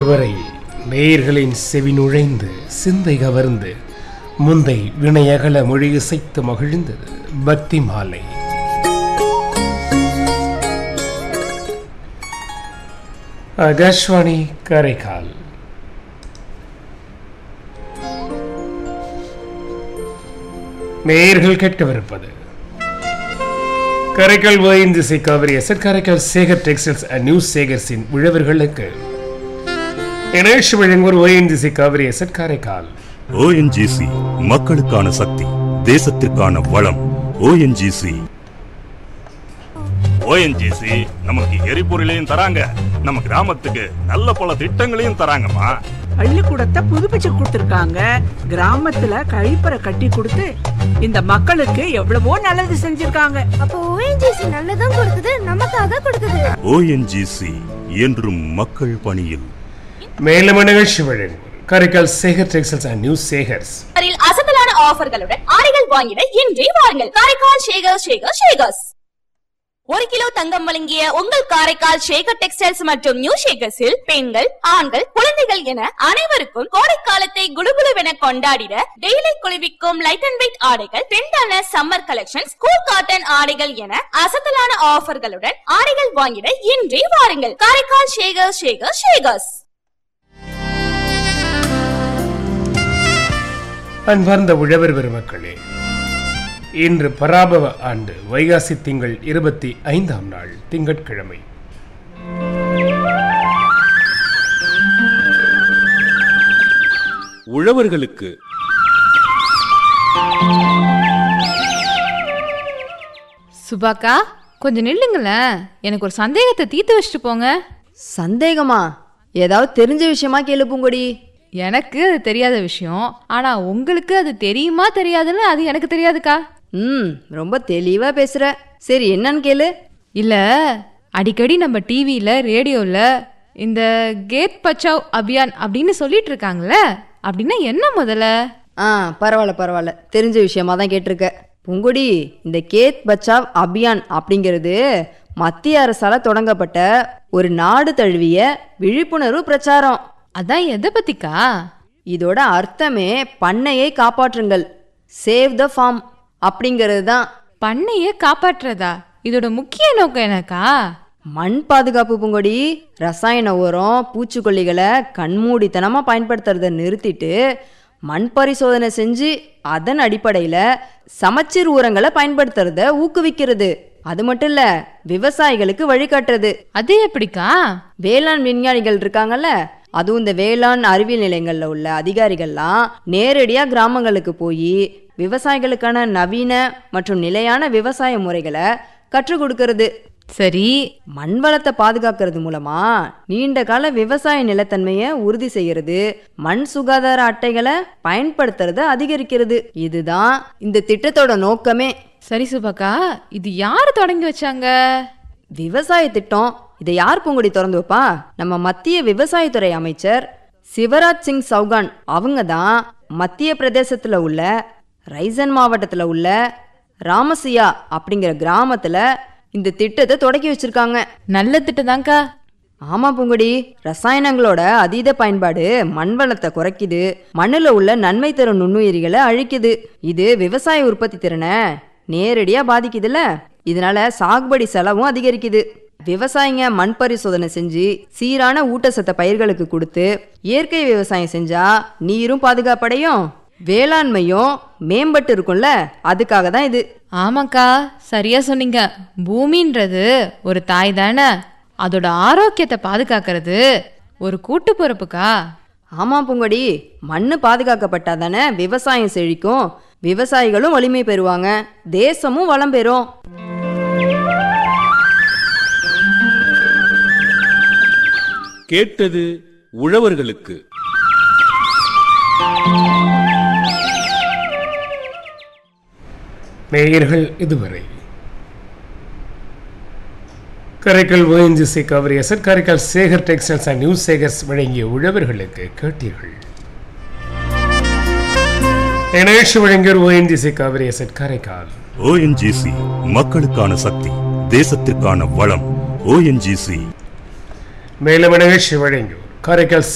இதுவரை நேயர்களின் செவி நுழைந்து சிந்தை கவர்ந்து முந்தை வினையகல மொழி இசைத்து மகிழ்ந்தது பக்தி மாலை. ஆகாஷ்வாணி காரைக்கால். நேயர்கள் கேட்கவிருப்பது Karaikal ONGC Kaveri எஸ்எட் Karaikal Sekar textiles and new சேகர்ஸின் உழவர்களுக்கு இணைஷ் வழங்குவோர் ஓஎன்ஜிசி காவிரி எஸ்எட் காரைக்கால். ஓஎன்ஜிசி மக்களுக்கான சக்தி, தேசத்திற்கான வளம். ஓஎன்ஜிசி நமக்கு எரிபொருளையும் தராங்க, நம்ம கிராமத்துக்கு நல்ல பல திட்டங்களையும் தராங்கம்மா. பள்ளிக்கூடத்தை புதுப்பிச்சு கொடுத்திருக்காங்க, கிராமத்துல கழிப்பறை கட்டி கொடுத்து இந்த மக்களுக்கு எவ்வளவோ நல்லது செஞ்சிருக்காங்க. அப்ப ஓஎன்ஜிசி நல்லதும் கொடுக்குது, நமக்காக கொடுக்குது. ஓஎன்ஜிசி என்றும் மக்கள் பணியில். மேலும் நிகழ்ச்சி வழங்குவோர் Karaikal Sekar textiles and new Sekar's. அசத்தலான ஆஃபர்களுடன் ஆடைகள் வாங்கிட இன்றே வாருங்கள். காரைக்கால் ஷேகர்ஸ். 1 கிலோ தங்கம் வழங்கிய உங்கள் காரைக்கால் ஷேகர் டெக்ஸ்டைல்ஸ் மற்றும் நியூ ஷேகர்ஸில் பெண்கள், ஆண்கள், குழந்தைகள் என அனைவருக்கும் கோடைக்காலத்தை குளுகுளுவென கொண்டாடிட டெய்லி குளிர்விக்கும் லைட் அண்ட் வெயிட் ஆடைகள், ட்ரெண்டான சம்மர் கலெக்ஷன்ஸ், கூல் காட்டன் ஆடைகள் என அசத்தலான ஆஃபர்களுடன் ஆடைகள் வாங்கிட இன்றே வாருங்கள். காரைக்கால் ஷேகர்ஸ். அன்பார்ந்த உழவர் பெருமக்களே, இன்று பராபவ ஆண்டு வைகாசி திங்கள் 25ஆம் நாள் திங்கட்கிழமை. உழவர்களுக்கு சுபாக்கா, கொஞ்சம் நில்லுங்களேன். எனக்கு ஒரு சந்தேகத்தை தீர்த்து வச்சுட்டு போங்க. சந்தேகமா? ஏதாவது தெரிஞ்ச விஷயமா கேளு பூங்கொடி. எனக்கு அது தெரியாத விஷயம், ஆனா உங்களுக்கு அது தெரியுமா தெரியாதுன்னு அது எனக்கு தெரியாதுக்கா. ரொம்ப தெளிவா பேசுற. சரி, என்னன்னு கேளு. இல்ல, அடிக்கடி நம்ம டிவியில ரேடியோல இந்த கேத் பச்சாவ் அபியான் அப்படின்னு சொல்லிட்டு இருக்காங்கல்ல, அப்படின்னா என்ன முதல்ல? பரவாயில்ல, தெரிஞ்ச விஷயமா தான் கேட்டிருக்க பூங்கொடி. இந்த கேத் பச்சாவ் அபியான் அப்படிங்கிறது மத்திய அரசால தொடங்கப்பட்ட ஒரு நாடு தழுவிய விழிப்புணர்வு பிரச்சாரம். அதான் எதை பத்திக்கா? இதோட அர்த்தமே பண்ணையை காப்பாற்றுங்கள், சேவ் த ஃபார்ம் அப்படிங்கிறது தான். பண்ணையை காப்பாற்றுறதா? இதோட முக்கிய நோக்கம் என்னக்கா? மண் பாதுகாப்பு பூங்கொடி. ரசாயன உரம், பூச்சிக்கொல்லிகளை கண்மூடித்தனமா பயன்படுத்துறத நிறுத்திட்டு மண் பரிசோதனை செஞ்சு அதன் அடிப்படையில சமச்சீர் உரங்களை பயன்படுத்துறத ஊக்குவிக்கிறது. அது மட்டும் இல்ல, விவசாயிகளுக்கு வழிகாட்டுறது. அது எப்படிக்கா? வேளாண் விஞ்ஞானிகள் இருக்காங்கல்ல, அதுவும் இந்த வேளாண் அறிவியல் நிலையங்கள்ல உள்ள அதிகாரிகள்லாம் நேரடியா கிராமங்களுக்கு போய் விவசாயிகளுக்கான நவீன மற்றும் நிலையான விவசாய முறைகளை கற்றுக் கொடுக்கறது. சரி, மண் வளத்தை பாதுகாக்கிறது மூலமா நீண்ட கால விவசாய நிலத்தன்மையை உறுதி செய்யறது, மண் சுகாதார அட்டைகளை பயன்படுத்துறத அதிகரிக்கிறது. இதுதான் இந்த திட்டத்தோட நோக்கமே. சரி சுபாக்கா, இது யாரு தொடங்கி வச்சாங்க? விவசாய திட்டம். இதை யார் பூங்குடி திறந்து வைப்பா? நம்ம மத்திய விவசாயத்துறை அமைச்சர் சிவராஜ் சிங் சௌகான். அவங்க தான் மத்திய பிரதேசத்துல உள்ள ரைசன் மாவட்டத்துல உள்ள ராமசியா அப்படிங்கிற கிராமத்துல இந்த திட்டத்தை தொடக்கி வச்சிருக்காங்க. நல்ல திட்டம் தான்க்கா. ஆமா பூங்குடி, ரசாயனங்களோட அதீத பயன்பாடு மண் வளத்தை குறைக்குது, மண்ணுல உள்ள நன்மை தரும் நுண்ணுயிரிகளை அழிக்குது. இது விவசாய உற்பத்தி திறனை நேரடியா பாதிக்குதுல்ல, இதனால சாகுபடி செலவும் அதிகரிக்குது. விவசாயிங்க மண் பரிசோதனை செஞ்சு சீரான ஊட்டச்சத்த பயிர்களுக்கு கொடுத்து இயற்கை விவசாயம் செஞ்சா நீரும் பாதுகாப்படையும், வேளாண்மையும் மேம்பட்டு இருக்கும்ல, அதுக்காக தான் இது. ஆமாக்கா, சரியா சொன்னீங்க. பூமின்றது ஒரு தாய் தானே, அதோட ஆரோக்கியத்தை பாதுகாக்கிறது ஒரு கூட்டு பொறுப்புக்கா. ஆமா பூங்கொடி, மண்ணு பாதுகாக்கப்பட்டா தானே விவசாயம் செழிக்கும், விவசாயிகளும் வலிமை பெறுவாங்க, தேசமும் வளம் பெறும். கேட்டது உழவர்களுக்கு. நேயர்கள் இதுவரை Karaikal ONGC Kaveri எஸ்எட் Karaikal Sekar textiles and new Sekar's வழங்கிய உழவர்களுக்கு கேட்டீர்கள். இணைஷ் வழங்கியோர் ஓஎன்ஜிசி காவிரி எஸ்எட் காரைக்கால். ஓஎன்ஜிசி மக்களுக்கான சக்தி, தேசத்திற்கான வளம். ஓஎன்ஜிசி மேலும் நிகழ்ச்சி வழங்கியோர் காரைக்கால்